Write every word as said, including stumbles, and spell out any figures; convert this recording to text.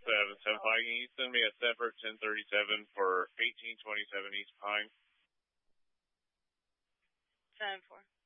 seven seven five. Can you send me a separate ten thirty-seven for eighteen twenty-seven East Pine? seven four.